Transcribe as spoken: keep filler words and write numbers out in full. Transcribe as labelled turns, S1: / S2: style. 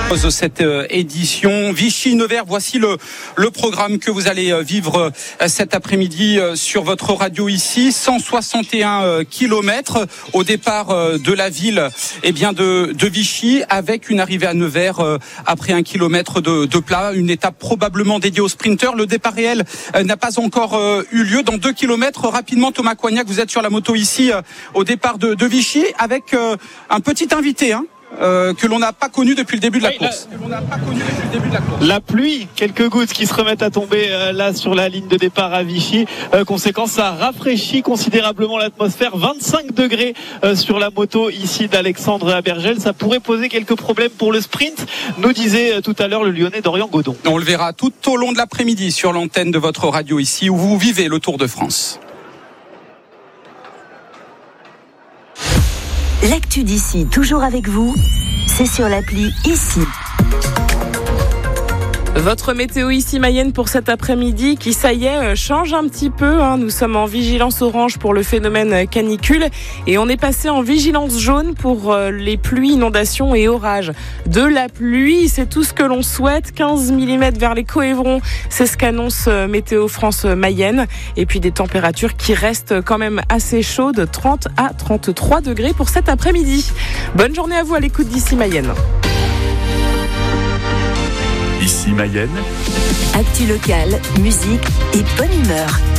S1: De cette édition Vichy-Nevers, voici le, le programme que vous allez vivre cet après-midi sur votre radio ici. cent soixante et un kilomètres au départ de la ville eh bien de, de Vichy, avec une arrivée à Nevers après un kilomètre de, de plat, une étape probablement dédiée aux sprinteurs. Le départ réel n'a pas encore eu lieu. Dans deux kilomètres, rapidement, Thomas Coignac, vous êtes sur la moto ici au départ de, de Vichy avec un petit invité, hein Euh, que l'on n'a pas connu depuis le début de la oui, course. La... Que l'on n'a pas connu depuis le début de la course.
S2: La pluie, quelques gouttes qui se remettent à tomber euh, là sur la ligne de départ à Vichy. Euh, conséquence, ça rafraîchit considérablement l'atmosphère. vingt-cinq degrés euh, sur la moto ici d'Alexandre Abergel. Ça pourrait poser quelques problèmes pour le sprint, nous disait euh, tout à l'heure le Lyonnais Dorian Godon.
S1: On le verra tout au long de l'après-midi sur l'antenne de votre radio ici où vous vivez le Tour de France.
S3: L'actu d'ici, toujours avec vous, c'est sur l'appli Ici.
S4: Votre météo ici Mayenne pour cet après-midi qui, ça y est, change un petit peu. Hein. Nous sommes en vigilance orange pour le phénomène canicule et on est passé en vigilance jaune pour les pluies, inondations et orages. De la pluie, c'est tout ce que l'on souhaite. quinze millimètres vers les Coévrons, c'est ce qu'annonce Météo France Mayenne. Et puis des températures qui restent quand même assez chaudes, trente à trente-trois degrés pour cet après-midi. Bonne journée à vous à l'écoute d'ici Mayenne.
S5: Ici Mayenne.
S3: Actu locale, musique et bonne humeur.